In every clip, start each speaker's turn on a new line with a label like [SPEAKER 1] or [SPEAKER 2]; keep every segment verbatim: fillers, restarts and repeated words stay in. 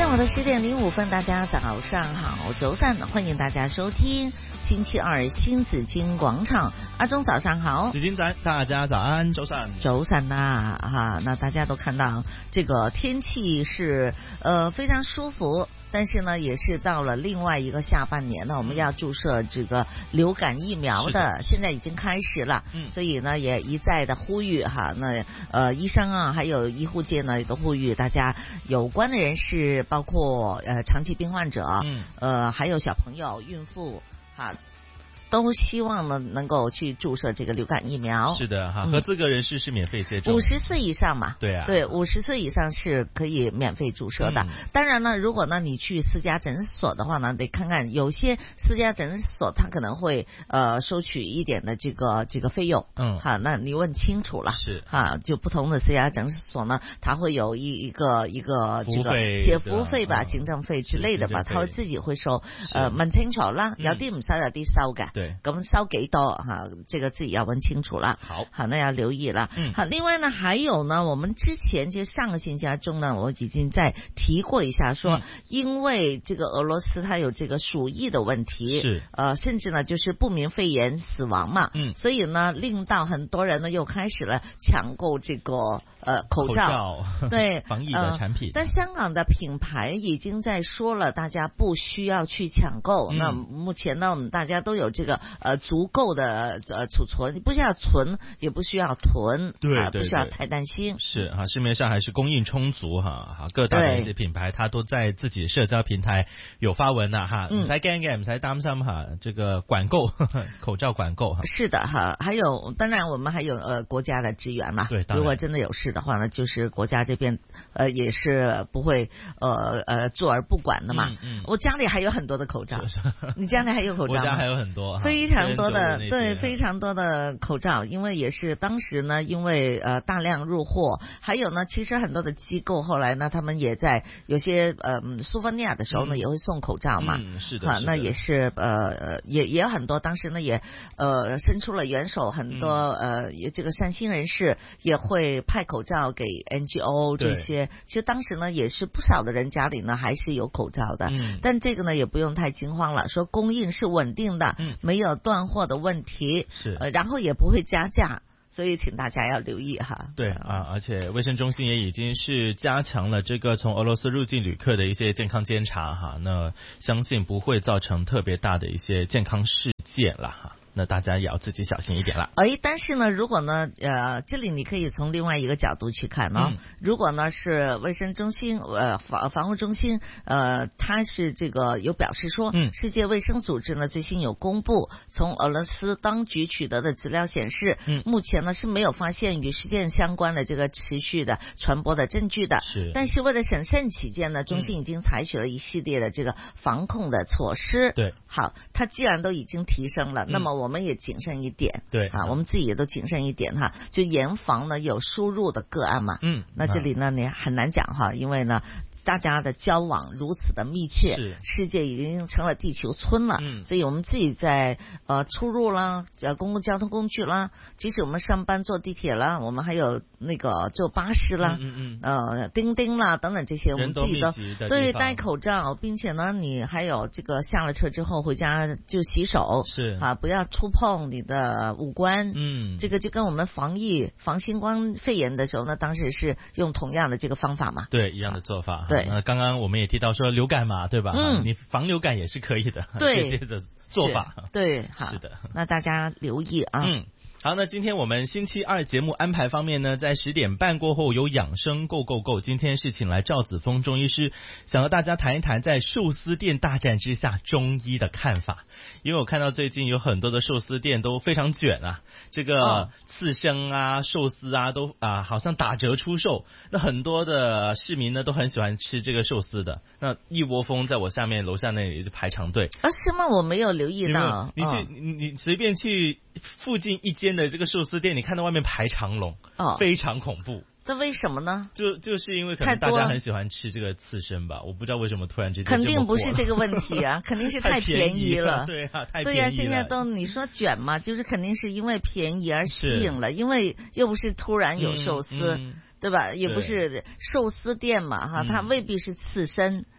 [SPEAKER 1] 上午的十点零五分，大家早上好，周三欢迎大家收听星期二新紫金广场。阿忠早上好，
[SPEAKER 2] 紫金仔，大家早安，周三，
[SPEAKER 1] 周三呐哈，那大家都看到这个天气是呃非常舒服。但是呢，也是到了另外一个下半年呢，我们要注射这个流感疫苗 的, 的现在已经开始了，嗯，所以呢也一再的呼吁哈，那呃医生啊，还有医护界呢，一个呼吁大家有关的人士，包括呃长期病患者，嗯，呃还有小朋友、孕妇哈。都希望呢能够去注射这个流感疫苗。
[SPEAKER 2] 是的哈，合资格人士是免费接种。
[SPEAKER 1] 五十岁以上嘛，
[SPEAKER 2] 对啊，
[SPEAKER 1] 对，五十岁以上是可以免费注射的。嗯、当然呢，如果呢你去私家诊所的话呢，得看看有些私家诊所他可能会呃收取一点的这个这个费用。嗯，好，那你问清楚了。
[SPEAKER 2] 是
[SPEAKER 1] 哈，就不同的私家诊所呢，他会有一一个一个这个写服务费吧、行政费之类的吧，他会自己会收。呃，问清楚啦，有啲唔收，有啲收嘅。
[SPEAKER 2] 对，
[SPEAKER 1] 咁收幾多哈？這個自己要問清楚了。
[SPEAKER 2] 好，
[SPEAKER 1] 好，那要留意了。嗯，好，另外呢，還有呢，我們之前就上個星期中呢，我已經在提過一下說，說、嗯、因為這個俄羅斯它有這個鼠疫的問題，是呃，甚至呢就是不明肺炎死亡嘛，嗯，所以呢令到很多人呢又開始了搶購這個呃口罩，
[SPEAKER 2] 口罩
[SPEAKER 1] 對
[SPEAKER 2] 防疫的產品、呃。
[SPEAKER 1] 但香港的品牌已經在說了，大家不需要去搶購。嗯、那目前呢，我們大家都有這個呃足夠的呃儲存，你不需要存，也不需要囤，
[SPEAKER 2] 對，
[SPEAKER 1] 啊、
[SPEAKER 2] 對，對，
[SPEAKER 1] 不需要太擔心。
[SPEAKER 2] 是哈，市面上還是供應充足哈，哈，各大的一些品牌，它都在自己社交平台有發文啦哈，唔使驚嘅，唔使擔心哈，這個管購口罩管購哈。
[SPEAKER 1] 是的哈，還有當然我們還有呃國家的支援嘛，
[SPEAKER 2] 對，
[SPEAKER 1] 如果真的有事的話呢，就是國家這邊呃也是不會呃呃坐而不管的嘛。嗯嗯、我家裏還有很多的口罩，你家裏還有口罩嗎？
[SPEAKER 2] 我家還有很多，
[SPEAKER 1] 非常多的，對，非常多的口罩，因為也是當時呢，因為呃大量入貨，還有呢，其實很多的機構後來呢，他們也在有些呃蘇芬尼亞的時候呢，嗯、也會送口罩嘛，
[SPEAKER 2] 嗯，是的，
[SPEAKER 1] 啊，那也是呃也也有很多，當時呢也呃伸出了援手，很多、嗯、呃這個善心人士也會派口罩給 N G O 這些，其實當時呢也是不少的人家裏呢還是有口罩的，嗯，但這個呢也不用太驚慌了，說供應是穩定的，嗯，沒有斷貨的問題，
[SPEAKER 2] 是，
[SPEAKER 1] 呃，然後也不會加價。所以請大家要留意哈。
[SPEAKER 2] 對啊，而且衛生中心也已經是加強了這個從俄羅斯入境旅客的一些健康監察哈，那相信不會造成特別大的一些健康事件了哈。那大家也要自己小心一點了。
[SPEAKER 1] 哎，但是呢，如果呢，呃，這裡你可以從另外一個角度去看呢、哦嗯。如果呢是衛生中心，呃，防防護中心，呃，它是這個有表示說，嗯，世界衛生組織呢最新有公布，從俄羅斯當局取得的資料顯示，嗯，目前呢是沒有發現與事件相關的這個持續的傳播的證據的。是。但是為了審慎起見呢，中心已經採取了一系列的這個防控的措施。對。好，它既然都已經提升了，嗯、那麼我們也謹慎一點，對啊，我們自己也都謹慎一點哈，就嚴防呢有輸入的個案嘛。嗯，那這裡呢你很難講哈，因為呢大家的交往如此的密切，世界已經成了地球村了。嗯，所以我們自己在呃出入啦，呃公共交通工具啦，即使我們上班坐地鐵啦，我們還有那個坐巴士啦，嗯嗯，呃叮叮啦等等這些，我們自己都對戴口罩，並且呢你還有這個下了車之後回家就洗手，是啊，不要觸碰你的五官。嗯，這個就跟我們防疫防新冠肺炎的時候呢，當時是用同樣的這個方法嘛。
[SPEAKER 2] 對，一樣的做法。
[SPEAKER 1] 對。
[SPEAKER 2] 那剛剛我們也提到說流感嘛，對吧？嗯，你防流感也是可以的，對這些的做法。
[SPEAKER 1] 對，好，
[SPEAKER 2] 是的。
[SPEAKER 1] 那大家留意啊。
[SPEAKER 2] 嗯，好，那今天我們星期二節目安排方面呢，在十點半過後有養生 Go Go Go， 今天是請來趙子峰中醫師，想和大家談一談在壽司店大戰之下中醫的看法。因為我看到最近有很多的壽司店都非常卷啊，這個刺身啊、壽司啊都啊好像打折出售，那很多的市民呢都很喜歡吃這個壽司的，那一窩蜂在我下面樓下那裡就排長隊
[SPEAKER 1] 啊。是嗎？我沒有留意到。
[SPEAKER 2] 你去、哦、你你隨便去附近一間的這個壽司店，你看到外面排長龍，哦，非常恐怖。
[SPEAKER 1] 這為什麼呢？
[SPEAKER 2] 就就是因為可能大家很喜歡吃這個刺身吧，我不知道為什麼突然之間
[SPEAKER 1] 肯定不是這個問題啊，肯定是太便宜了。
[SPEAKER 2] 對啊，太便宜了。
[SPEAKER 1] 對啊，現在都你說卷嘛，就是肯定是因為便宜而吸引了，因為又不是突然有壽司，嗯嗯、對吧？也不是壽司店嘛，哈、嗯，它未必是刺身。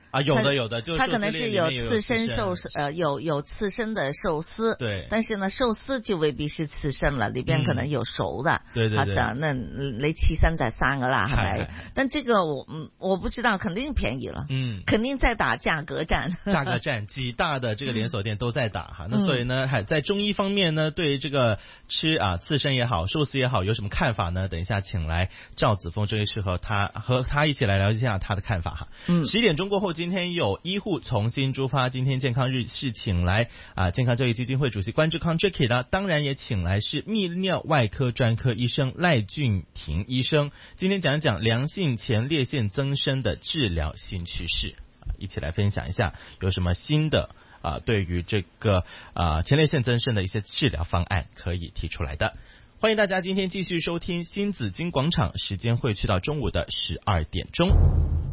[SPEAKER 2] 啊，有的有的，就
[SPEAKER 1] 它可能是有刺身寿
[SPEAKER 2] 司，
[SPEAKER 1] 呃，有有刺身的寿司，
[SPEAKER 2] 对，
[SPEAKER 1] 但是呢，寿司就未必是刺身了，里边可能有熟的，
[SPEAKER 2] 嗯、对对对，
[SPEAKER 1] 啊，那你刺身就生噶啦，係咪？但這個我嗯我不知道，肯定便宜了，嗯，肯定在打價格戰，
[SPEAKER 2] 價格戰，幾大的這個連鎖店都在打哈、嗯，那所以呢，還在中醫方面呢，對這個吃啊刺身也好，壽司也好，有什麼看法呢？等一下請來趙子峰中醫師和他和他一起來了解一下他的看法哈。嗯，十一點鐘過後，今天有醫護重新出發，今天健康日是請來啊健康教育基金會主席關志康 Jackie 的，當然也請來是泌尿外科專科醫生賴俊廷醫生，今天講一講良性前列腺增生的治療新趨勢，一起來分享一下有什麼新的啊對於這個啊前列腺增生的一些治療方案可以提出來的。歡迎大家今天繼續收聽新紫荊廣場，時間會去到中午的十二點鐘。